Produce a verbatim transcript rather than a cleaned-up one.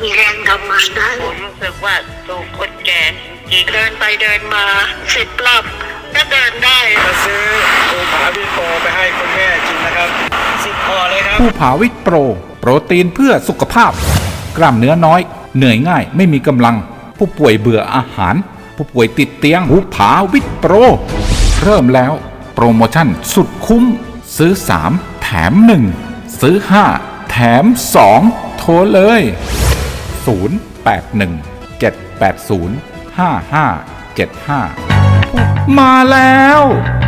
มีแรงทำงานได้ผมรู้สึกว่าถูกคนแก่จริงเดินไปเดินมาสิบรอบก็เดินได้มาซื้อภูผาวิตโปรไปให้คุณแม่จริงนะครับสิบห่อเลยครับภูผาวิตโปรโปรตีนเพื่อสุขภาพกล้ามเนื้อน้อยเหนื่อยง่ายไม่มีกำลังผู้ป่วยเบื่ออาหารผู้ป่วยติดเตียงภูผาวิตโปรเริ่มแล้วโปรโมชั่นสุดคุ้มซื้อสามแถมหนึ่งซื้อห้าแถมสองโทรเลยศูนย์ แปด หนึ่ง เจ็ด แปด ศูนย์ ห้า ห้า เจ็ด ห้ามาแล้ว